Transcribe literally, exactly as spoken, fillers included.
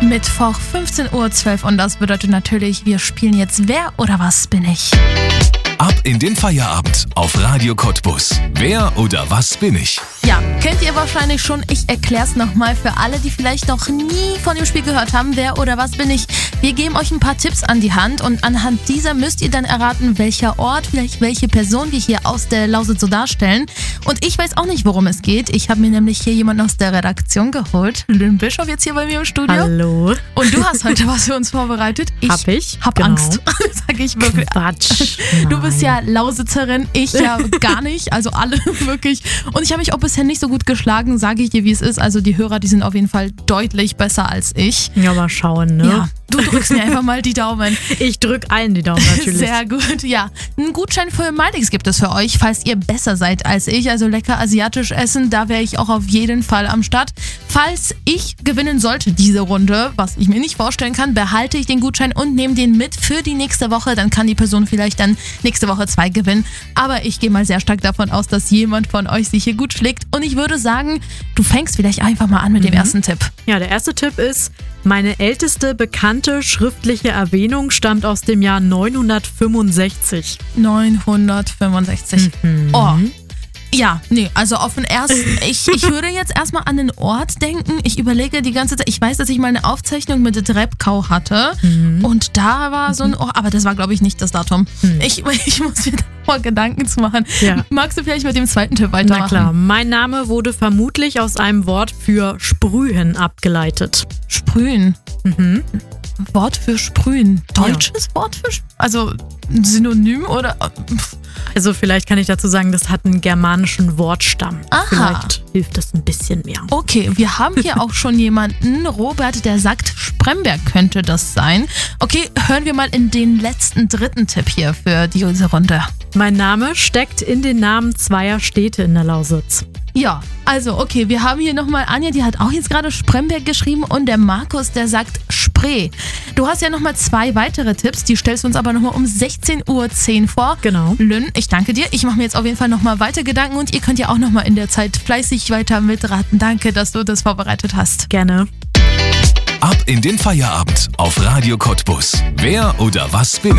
Mittwoch fünfzehn Uhr zwölf und das bedeutet natürlich, wir spielen jetzt Wer oder was bin ich? Ab in den Feierabend auf Radio Cottbus. Wer oder was bin ich? Ja, kennt ihr wahrscheinlich schon. Ich erkläre es nochmal für alle, die vielleicht noch nie von dem Spiel gehört haben. Wer oder was bin ich? Wir geben euch ein paar Tipps an die Hand und anhand dieser müsst ihr dann erraten, welcher Ort, vielleicht welche Person wir hier aus der Lausitz so darstellen. Und ich weiß auch nicht, worum es geht. Ich habe mir nämlich hier jemanden aus der Redaktion geholt. Lynn Bischof jetzt hier bei mir im Studio. Hallo. Und du hast heute was für uns vorbereitet. Ich hab ich? Hab Genau. Angst, sag ich wirklich. Quatsch. Du bist ja Lausitzerin, ich ja gar nicht, also alle wirklich. Und ich habe mich auch bisher nicht so gut geschlagen, sage ich dir, wie es ist. Also die Hörer, die sind auf jeden Fall deutlich besser als ich. Ja, mal schauen, ne? Ja, du drückst mir einfach mal die Daumen. Ich drück allen die Daumen natürlich. Sehr gut, ja. Einen Gutschein für Maldix gibt es für euch, falls ihr besser seid als ich. Also lecker asiatisch essen, da wäre ich auch auf jeden Fall am Start. Falls ich gewinnen sollte diese Runde, was ich mir nicht vorstellen kann, behalte ich den Gutschein und nehme den mit für die nächste Woche. Dann kann die Person vielleicht dann nächste Woche zwei gewinnen. Aber ich gehe mal sehr stark davon aus, dass jemand von euch sich hier gut schlägt. Und ich würde sagen, du fängst vielleicht einfach mal an mit dem Mhm. ersten Tipp. Ja, der erste Tipp ist, meine älteste bekannte schriftliche Erwähnung stammt aus dem Jahr neunhundertfünfundsechzig. neunhundertfünfundsechzig. Mhm. Oh. Ja, nee, also auf den ersten, ich, ich würde jetzt erstmal an den Ort denken. Ich überlege die ganze Zeit, ich weiß, dass ich mal eine Aufzeichnung mit Drepkau hatte Mhm. und da war so ein Ort, aber das war, glaube ich, nicht das Datum. Mhm. Ich, ich muss mir da mal Gedanken zu machen. Ja. Magst du vielleicht mit dem zweiten Tipp weitermachen? Na klar, mein Name wurde vermutlich aus einem Wort für Sprühen abgeleitet. Sprühen. Mhm. Wort für sprühen. Deutsches Wort für sprühen? Also ein Synonym oder? Also vielleicht kann ich dazu sagen, das hat einen germanischen Wortstamm. Aha. Vielleicht hilft das ein bisschen mehr. Okay, wir haben hier auch schon jemanden, Robert, der sagt, Spremberg könnte das sein. Okay, hören wir mal in den letzten dritten Tipp hier für diese Runde. Mein Name steckt in den Namen zweier Städte in der Lausitz. Ja, also okay, wir haben hier nochmal Anja, die hat auch jetzt gerade Spremberg geschrieben und der Markus, der sagt Spree. Du hast ja nochmal zwei weitere Tipps, die stellst du uns aber nochmal um sechzehn Uhr zehn vor. Genau. Lynn, ich danke dir. Ich mache mir jetzt auf jeden Fall nochmal weiter Gedanken und ihr könnt ja auch nochmal in der Zeit fleißig weiter mitraten. Danke, dass du das vorbereitet hast. Gerne. Ab in den Feierabend auf Radio Cottbus. Wer oder was bin ich?